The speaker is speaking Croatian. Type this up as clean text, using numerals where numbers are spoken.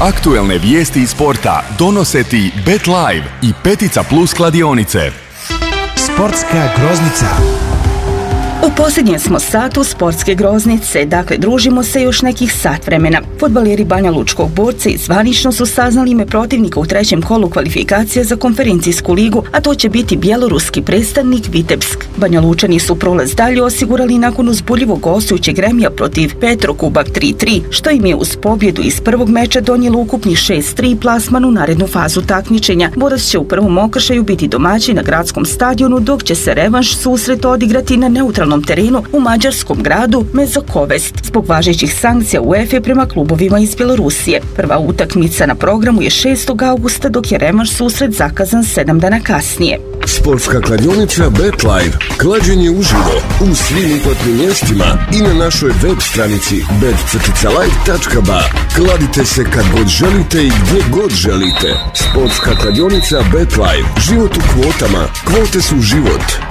Aktuelne vijesti iz sporta donose ti Bet Live i Petica Plus kladionice. Sportska groznica. U posljednjem smo satu sportske groznice, dakle družimo se još nekih sat vremena. Fudbaleri Banja Lučkog Borca zvanično su saznali ime protivnika u trećem kolu kvalifikacija za konferencijsku ligu, a to će biti bjeloruski predstavnik Vitebsk. Banja Lučani su prolaz dalje osigurali nakon uzbuljivog gostujućeg remija protiv Petrokubak 3-3, što im je uz pobjedu iz prvog meča donijelo ukupni 6-3 plasman u narednu fazu takmičenja. Borac će u prvom okršaju biti domaćin na gradskom stadionu, dok će se revanš susret odigrati na neutralnom terenu u mađarskom gradu Mezokovest zbog važećih sankcija UEFA prema klubovima iz Bjelorusije. Prva utakmica na programu je 6. augusta, dok je revanš susret zakazan 7 dana kasnije. Sportska kladionica Bet Live. Klađenje uživo u svim uplatnim mjestima i na našoj web stranici bet.live.ba. Kladite se kad god želite i gdje god želite. Sportska kladionica Bet Live. Život u kvotama. Kvote su život.